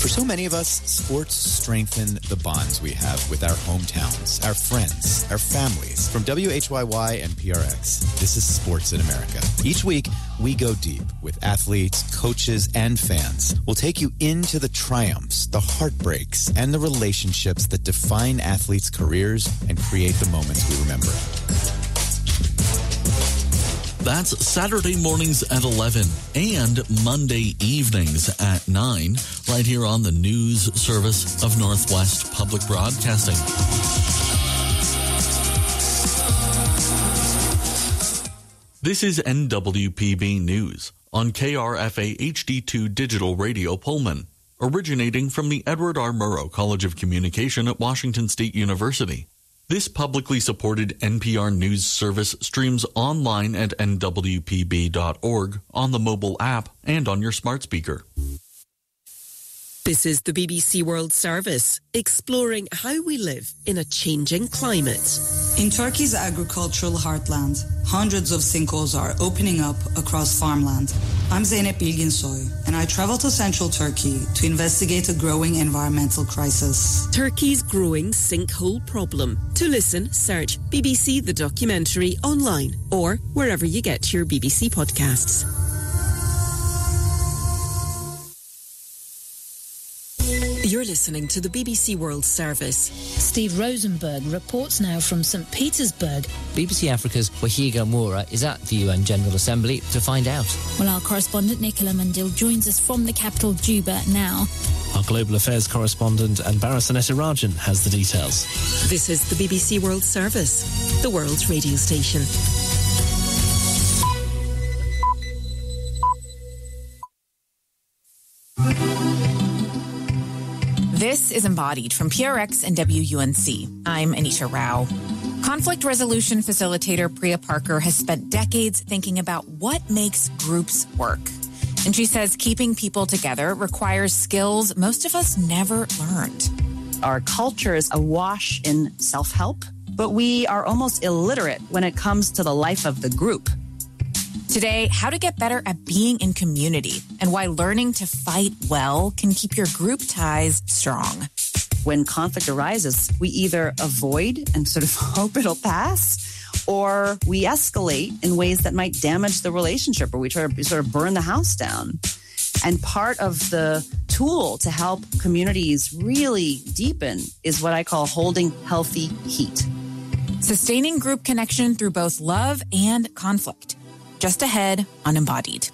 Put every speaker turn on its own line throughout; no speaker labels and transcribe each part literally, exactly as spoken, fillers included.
For so many of us, sports strengthen the bonds we have with our hometowns, our friends, our families. From W H Y Y and P R X, this is Sports in America. Each week, we go deep with athletes, coaches, and fans. We'll take you into the triumphs, the heartbreaks, and the relationships that define athletes' careers and create the moments we remember.
That's Saturday mornings at eleven and Monday evenings at nine, right here on the News Service of Northwest Public Broadcasting. This is N W P B News on K R F A H D two Digital Radio Pullman, originating from the Edward R. Murrow College of Communication at Washington State University. This publicly supported N P R News service streams online at N W P B dot org, on the mobile app, and on your smart speaker.
This is the B B C World Service, exploring how we live in a changing climate.
In Turkey's agricultural heartland, hundreds of sinkholes are opening up across farmland. I'm Zeynep Bilginsoy, and I travel to central Turkey to investigate a growing environmental crisis.
Turkey's growing sinkhole problem. To listen, search B B C The Documentary online or wherever you get your B B C podcasts. You're listening to the B B C World Service.
Steve Rosenberg reports now from Saint Petersburg.
B B C Africa's Wahiga Moura is at the U N General Assembly to find out.
Well, our correspondent Nicola Mandil joins us from the capital, Juba, now.
Our global affairs correspondent Anbara Sanetirajan has the details.
This is the B B C World Service, the world's radio station.
This is Embodied from P R X and W U N C. I'm Anisha Rao. Conflict resolution facilitator Priya Parker has spent decades thinking about what makes groups work. And she says keeping people together requires skills most of us never learned.
Our culture is awash in self-help, but we are almost illiterate when it comes to the life of the group.
Today, how to get better at being in community and why learning to fight well can keep your group ties strong.
When conflict arises, we either avoid and sort of hope it'll pass, or we escalate in ways that might damage the relationship, or we try to sort of burn the house down. And part of the tool to help communities really deepen is what I call holding healthy heat.
Sustaining group connection through both love and conflict. Just ahead on Embodied.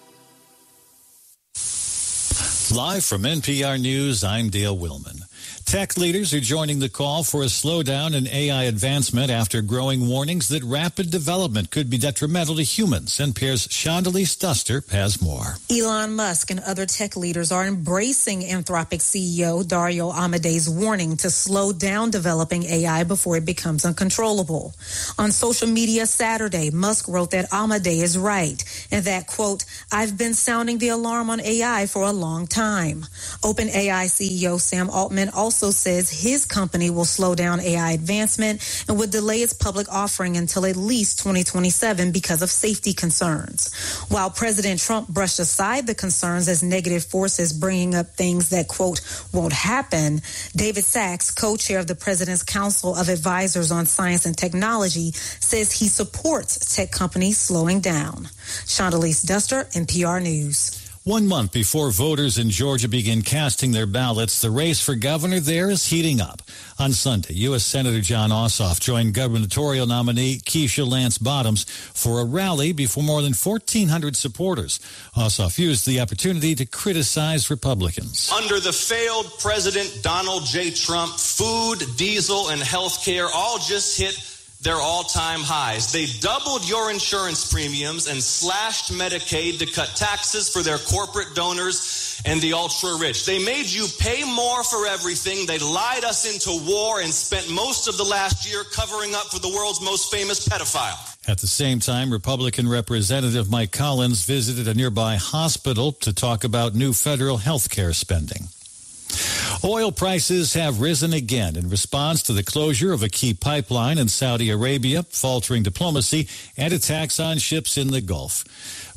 Live from N P R News, I'm Dale Willman. Tech leaders are joining the call for a slowdown in A I advancement after growing warnings that rapid development could be detrimental to humans. N P R's Shondelise Duster has more.
Elon Musk and other tech leaders are embracing Anthropic C E O Dario Amade's warning to slow down developing A I before it becomes uncontrollable. On social media Saturday, Musk wrote that Amade is right and that, quote, I've been sounding the alarm on A I for a long time. OpenAI C E O Sam Altman also says his company will slow down A I advancement and would delay its public offering until at least twenty twenty-seven because of safety concerns. While President Trump brushed aside the concerns as negative forces bringing up things that, quote, won't happen, David Sachs, co-chair of the President's Council of Advisors on Science and Technology, says he supports tech companies slowing down. Shondelise Duster, N P R News.
One month before voters in Georgia begin casting their ballots, the race for governor there is heating up. On Sunday, U S Senator Jon Ossoff joined gubernatorial nominee Keisha Lance Bottoms for a rally before more than fourteen hundred supporters. Ossoff used the opportunity to criticize Republicans.
Under the failed President Donald J. Trump, food, diesel, and health care all just hit their all-time highs. They doubled your insurance premiums and slashed Medicaid to cut taxes for their corporate donors and the ultra-rich. They made you pay more for everything. They lied us into war and spent most of the last year covering up for the world's most famous pedophile.
At the same time, Republican Representative Mike Collins visited a nearby hospital to talk about new federal health care spending. Oil prices have risen again in response to the closure of a key pipeline in Saudi Arabia, faltering diplomacy, and attacks on ships in the Gulf.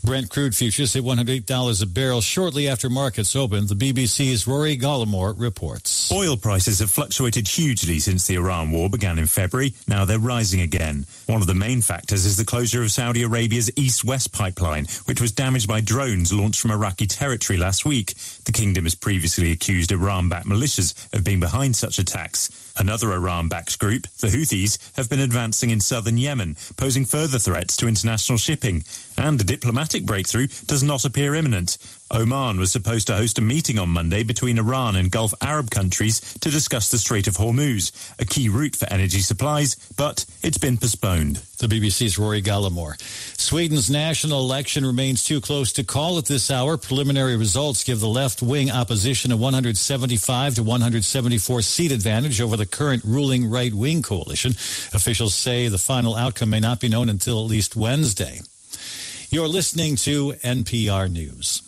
Brent crude futures hit one hundred eight dollars a barrel shortly after markets opened. The B B C's Rory Gallimore reports.
Oil prices have fluctuated hugely since the Iran war began in February. Now they're rising again. One of the main factors is the closure of Saudi Arabia's East-West pipeline, which was damaged by drones launched from Iraqi territory last week. The kingdom has previously accused Iran-backed militias of being behind such attacks. Another Iran-backed group, the Houthis, have been advancing in southern Yemen, posing further threats to international shipping. And a diplomatic breakthrough does not appear imminent. Oman was supposed to host a meeting on Monday between Iran and Gulf Arab countries to discuss the Strait of Hormuz, a key route for energy supplies, but it's been postponed.
The B B C's Rory Gallimore. Sweden's national election remains too close to call at this hour. Preliminary results give the left-wing opposition a one hundred seventy-five to one hundred seventy-four seat advantage over the current ruling right-wing coalition. Officials say the final outcome may not be known until at least Wednesday. You're listening to N P R News.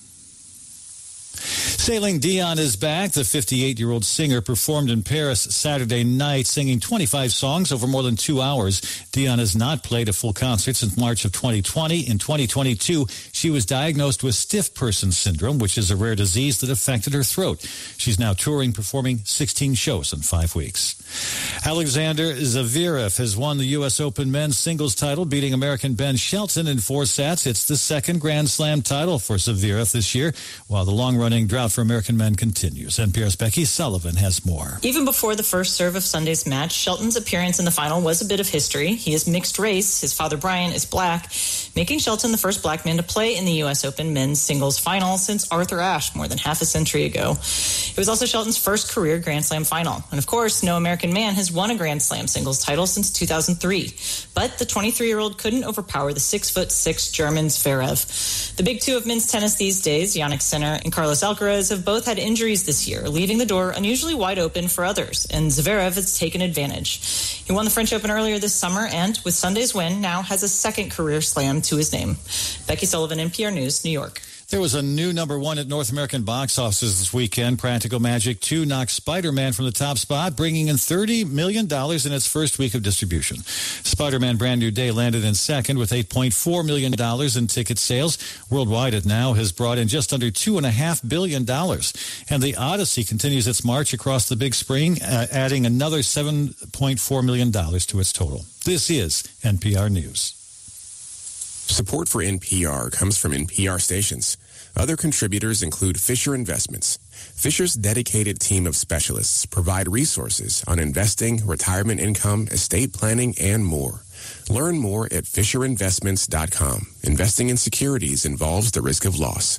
Céline Dion is back. The fifty-eight-year-old singer performed in Paris Saturday night, singing twenty-five songs over more than two hours. Dion has not played a full concert since March of twenty twenty. In twenty twenty-two, she was diagnosed with stiff person syndrome, which is a rare disease that affected her throat. She's now touring, performing sixteen shows in five weeks. Alexander Zverev has won the U S Open men's singles title, beating American Ben Shelton in four sets. It's the second Grand Slam title for Zverev this year, while the long-running drought for American men continues. N P R's Becky Sullivan has more.
Even before the first serve of Sunday's match, Shelton's appearance in the final was a bit of history. He is mixed race. His father, Brian, is black, making Shelton the first black man to play in the U S Open men's singles final since Arthur Ashe more than half a century ago. It was also Shelton's first career Grand Slam final. And of course, no American man has won a Grand Slam singles title since two thousand three. But the twenty-three-year-old couldn't overpower the six foot six German Zverev. The big two of men's tennis these days, Jannik Sinner and Carlos Alcaraz, have both had injuries this year, leaving the door unusually wide open for others, and Zverev has taken advantage. He won the French Open earlier this summer, and with Sunday's win, now has a second career slam to his name. Becky Sullivan, N P R News, New York.
There was a new number one at North American box offices this weekend. Practical Magic two knocked Spider-Man from the top spot, bringing in thirty million dollars in its first week of distribution. Spider-Man Brand New Day landed in second with eight point four million dollars in ticket sales. Worldwide, it now has brought in just under two point five billion dollars. And The Odyssey continues its march across the big screen, uh, adding another seven point four million dollars to its total. This is N P R News.
Support for N P R comes from N P R stations. Other contributors include Fisher Investments. Fisher's dedicated team of specialists provide resources on investing, retirement income, estate planning, and more. Learn more at fisher investments dot com. Investing in securities involves the risk of loss.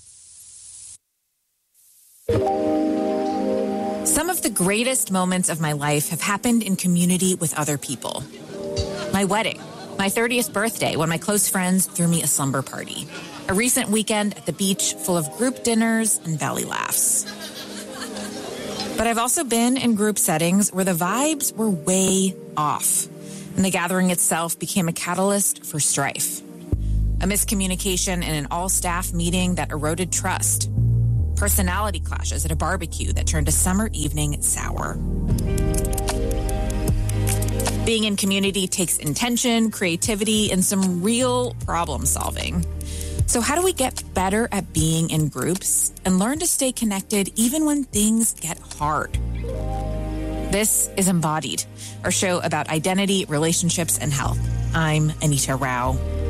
Some of the greatest moments of my life have happened in community with other people. My wedding, my thirtieth birthday, when my close friends threw me a slumber party. A recent weekend at the beach full of group dinners and belly laughs. But I've also been in group settings where the vibes were way off, and the gathering itself became a catalyst for strife. A miscommunication in an all-staff meeting that eroded trust. Personality clashes at a barbecue that turned a summer evening sour. Being in community takes intention, creativity, and some real problem solving. So how do we get better at being in groups and learn to stay connected even when things get hard? This is Embodied, our show about identity, relationships, and health. I'm Anita Rao.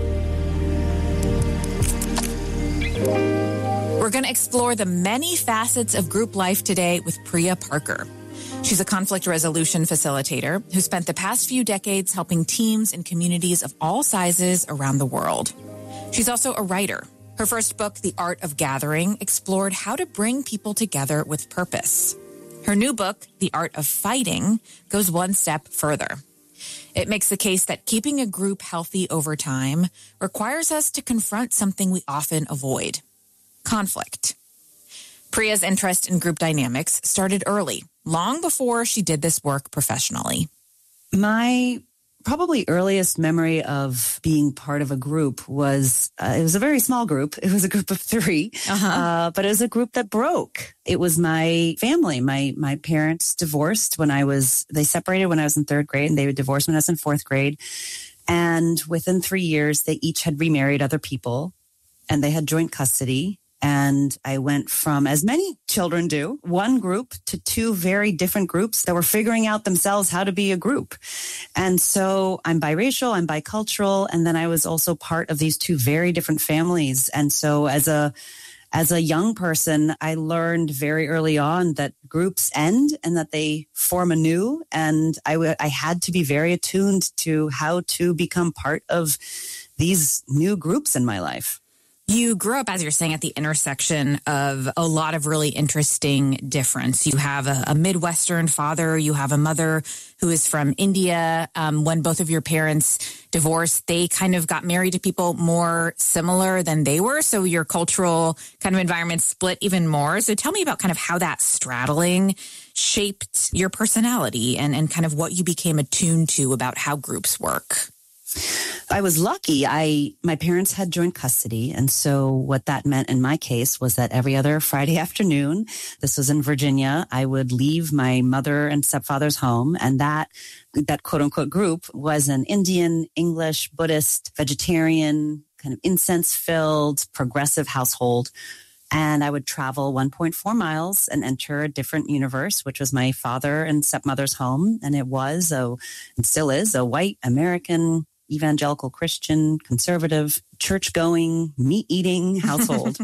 We're going to explore the many facets of group life today with Priya Parker. She's a conflict resolution facilitator who spent the past few decades helping teams and communities of all sizes around the world. She's also a writer. Her first book, The Art of Gathering, explored how to bring people together with purpose. Her new book, The Art of Fighting, goes one step further. It makes the case that keeping a group healthy over time requires us to confront something we often avoid: conflict. Priya's interest in group dynamics started early, long before she did this work professionally.
My probably earliest memory of being part of a group was, uh, it was a very small group. It was a group of three, uh-huh. uh, but it was a group that broke. It was my family. My, my parents divorced when I was, they separated when I was in third grade, and they would divorce when I was in fourth grade. And within three years, they each had remarried other people. and they had joint custody. And I went from, as many children do, one group to two very different groups that were figuring out themselves how to be a group. And so I'm biracial, I'm bicultural, and then I was also part of these two very different families. And so as a as a young person, I learned very early on that groups end and that they form anew. And I, w- I had to be very attuned to how to become part of these new groups in my life.
You grew up, as you're saying, at the intersection of a lot of really interesting difference. You have a, a Midwestern father. You have a mother who is from India. Um, when both of your parents divorced, they kind of got married to people more similar than they were. So your cultural kind of environment split even more. So tell me about kind of how that straddling shaped your personality and, and kind of what you became attuned to about how groups work.
I was lucky. I my parents had joint custody. And so what that meant in my case was that every other Friday afternoon, this was in Virginia, I would leave my mother and stepfather's home. And that that quote unquote group was an Indian, English, Buddhist, vegetarian, kind of incense filled, progressive household. And I would travel one point four miles and enter a different universe, which was my father and stepmother's home. And it was, a, and still is, a white American evangelical Christian, conservative, church-going, meat-eating household.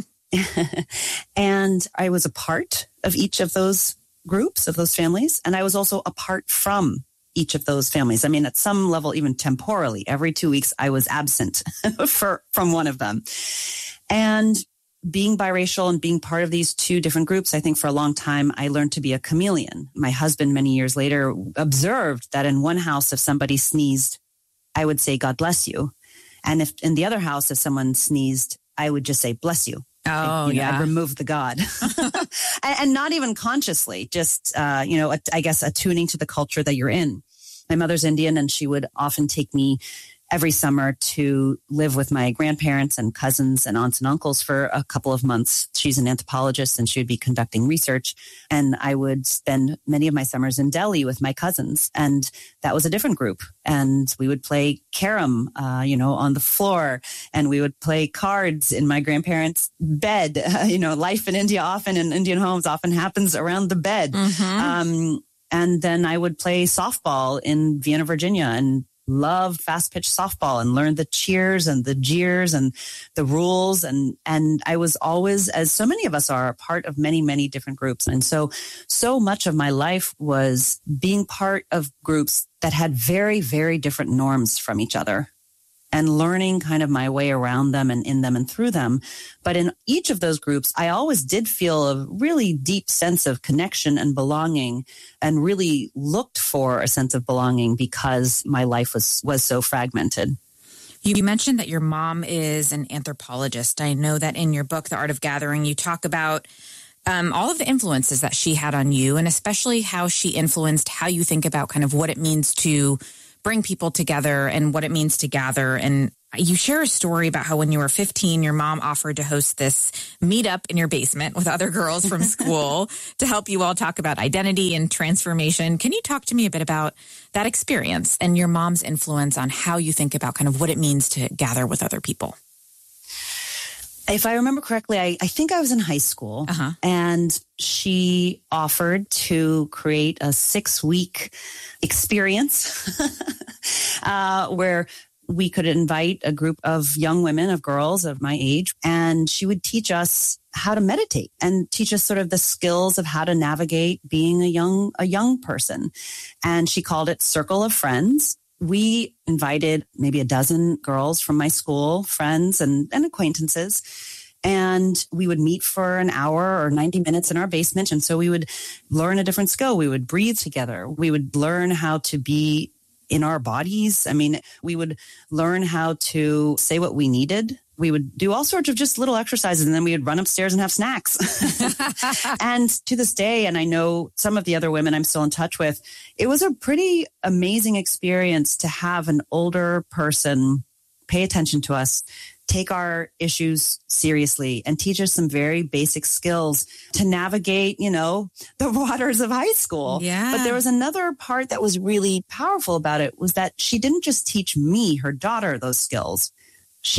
And I was a part of each of those groups, of those families. And I was also apart from each of those families. I mean, at some level, even temporally, every two weeks, I was absent for, from one of them. And being biracial and being part of these two different groups, I think for a long time, I learned to be a chameleon. My husband, many years later, observed that in one house, if somebody sneezed, I would say, God bless you. And if in the other house, if someone sneezed, I would just say, bless you.
Oh,
you know,
yeah.
I'd remove the God. and, and not even consciously, just, uh, you know, I guess attuning to the culture that you're in. My mother's Indian, and she would often take me every summer to live with my grandparents and cousins and aunts and uncles for a couple of months. She's an anthropologist and she would be conducting research. And I would spend many of my summers in Delhi with my cousins. And that was a different group. And we would play carom, uh, you know, on the floor. And we would play cards in my grandparents' bed. Uh, you know, life in India often, in Indian homes, often happens around the bed.
Mm-hmm.
Um, and then I would play softball in Vienna, Virginia, and loved fast pitch softball and learned the cheers and the jeers and the rules. And, and I was always, as so many of us are, a part of many, many different groups. And so, so much of my life was being part of groups that had very, very different norms from each other and learning kind of my way around them and in them and through them. But in each of those groups, I always did feel a really deep sense of connection and belonging, and really looked for a sense of belonging because my life was, was so fragmented.
You mentioned that your mom is an anthropologist. I know that in your book, The Art of Gathering, you talk about um, all of the influences that she had on you, and especially how she influenced how you think about kind of what it means to bring people together and what it means to gather. And you share a story about how when you were fifteen, your mom offered to host this meetup in your basement with other girls from school to help you all talk about identity and transformation. Can you talk to me a bit about that experience and your mom's influence on how you think about kind of what it means to gather with other people?
If I remember correctly, I, I think I was in high school,
uh-huh.
and she offered to create a six-week experience uh, where we could invite a group of young women, of girls of my age, and she would teach us how to meditate and teach us sort of the skills of how to navigate being a young a young person. And she called it Circle of Friends. We invited maybe a dozen girls from my school, friends and, and acquaintances, and we would meet for an hour or ninety minutes in our basement. And so we would learn a different skill. We would breathe together. We would learn how to be in our bodies. I mean, we would learn how to say what we needed. We would do all sorts of just little exercises, and then we would run upstairs and have snacks. And to this day, and I know some of the other women I'm still in touch with, it was a pretty amazing experience to have an older person pay attention to us, take our issues seriously, and teach us some very basic skills to navigate, you know, the waters of high school.
Yeah.
But there was another part that was really powerful about it, was that she didn't just teach me, her daughter, those skills. She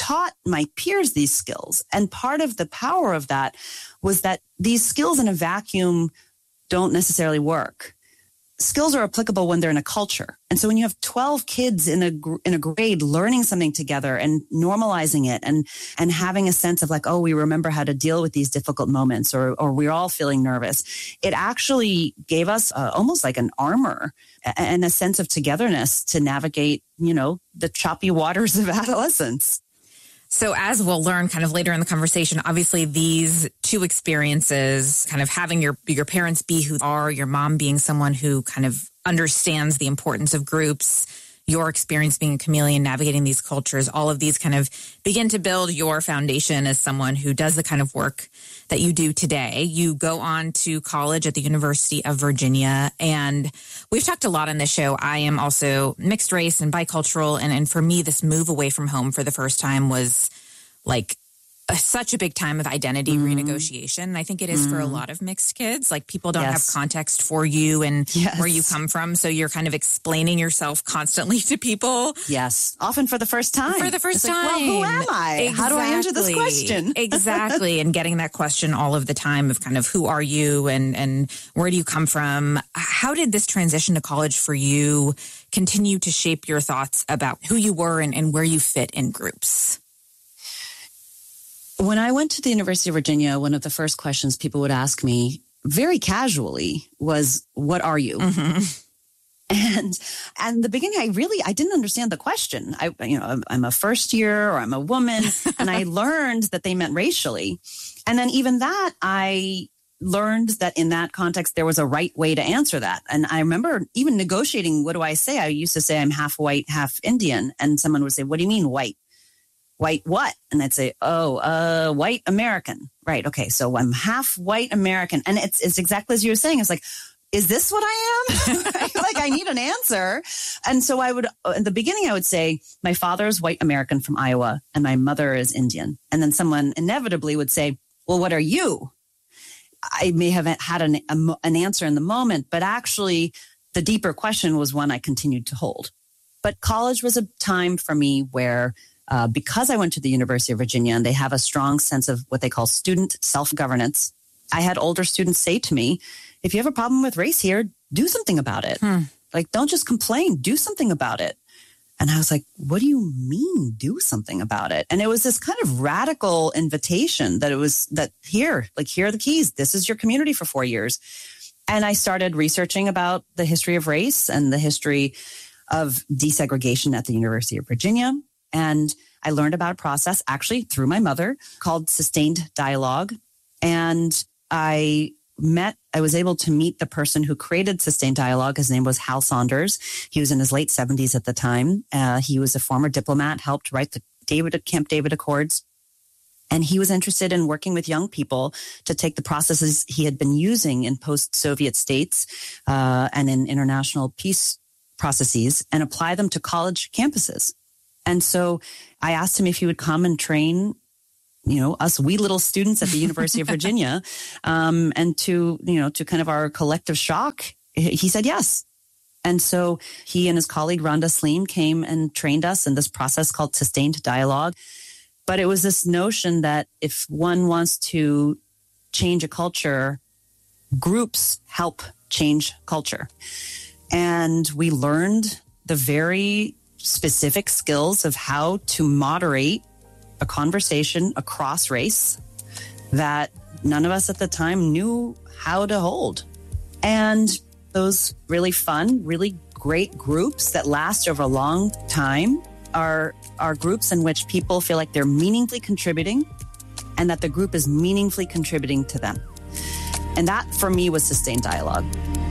taught my peers these skills. And part of the power of that was that these skills in a vacuum don't necessarily work. Skills are applicable when they're in a culture. And so when you have twelve kids in a in a grade learning something together and normalizing it and and having a sense of like, oh, we remember how to deal with these difficult moments, or or we're all feeling nervous, it actually gave us uh, almost like an armor and a sense of togetherness to navigate, you know, the choppy waters of adolescence.
So as we'll learn kind of later in the conversation, obviously these two experiences, kind of having your your parents be who they are, your mom being someone who kind of understands the importance of groups, your experience being a chameleon, navigating these cultures, all of these kind of begin to build your foundation as someone who does the kind of work that you do today. You go on to college at the University of Virginia, and we've talked a lot on this show. I am also mixed race and bicultural, and, and for me, this move away from home for the first time was like a, such a big time of identity mm. renegotiation. And I think it is mm. for a lot of mixed kids. Like people don't yes. have context for you and yes. where you come from. So you're kind of explaining yourself constantly to people.
Yes. Often for the first time.
For the first
it's
time.
Like, well, who am I?
Exactly.
How do I answer this question?
Exactly. And getting that question all of the time of kind of who are you and, and where do you come from? How did this transition to college for you continue to shape your thoughts about who you were and, and where you fit in groups?
When I went to the University of Virginia, one of the first questions people would ask me very casually was, what are you? Mm-hmm. And and the beginning, I really, I didn't understand the question. I, you know, I'm a first year or I'm a woman. And I learned that they meant racially. And then even that, I learned that in that context, there was a right way to answer that. And I remember even negotiating, what do I say? I used to say I'm half white, half Indian. And someone would say, what do you mean white? White what? And I'd say, oh, uh, white American. Right. Okay. So I'm half white American. And it's it's exactly as you were saying. It's like, is this what I am? Like, I need an answer. And so I would, in the beginning, I would say, my father is white American from Iowa and my mother is Indian. And then someone inevitably would say, well, what are you? I may have had an, a, an answer in the moment, but actually the deeper question was one I continued to hold. But college was a time for me where Uh, because I went to the University of Virginia and they have a strong sense of what they call student self-governance, I had older students say to me, if you have a problem with race here, do something about it. Hmm. Like, don't just complain, do something about it. And I was like, what do you mean do something about it? And it was this kind of radical invitation that it was that here, like, here are the keys. This is your community for four years. And I started researching about the history of race and the history of desegregation at the University of Virginia. And I learned about a process actually through my mother called sustained dialogue. And I met, I was able to meet the person who created sustained dialogue. His name was Hal Saunders. He was in his late seventies at the time. Uh, he was a former diplomat, helped write the David, Camp David Accords. And he was interested in working with young people to take the processes he had been using in post-Soviet states uh, and in international peace processes and apply them to college campuses. And so I asked him if he would come and train, you know, us wee little students at the University of Virginia. Um, and to, you know, to kind of our collective shock, he said yes. And so he and his colleague, Rhonda Sleem, came and trained us in this process called sustained dialogue. But it was this notion that if one wants to change a culture, groups help change culture. And we learned the very specific skills of how to moderate a conversation across race that none of us at the time knew how to hold. And those really fun, really great groups that last over a long time are, are groups in which people feel like they're meaningfully contributing and that the group is meaningfully contributing to them. And that, for me, was sustained dialogue.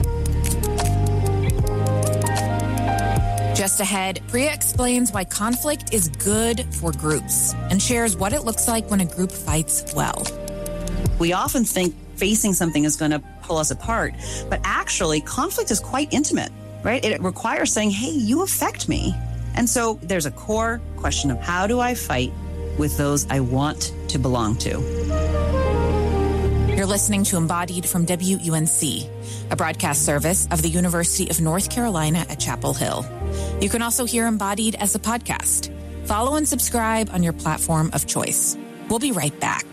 Just ahead, Priya explains why conflict is good for groups and shares what it looks like when a group fights well.
We often think facing something is going to pull us apart, but actually conflict is quite intimate, right? It requires saying, hey, you affect me. And so there's a core question of how do I fight with those I want to belong to?
You're listening to Embodied from W U N C, a broadcast service of the University of North Carolina at Chapel Hill. You can also hear Embodied as a podcast. Follow and subscribe on your platform of choice. We'll be right back.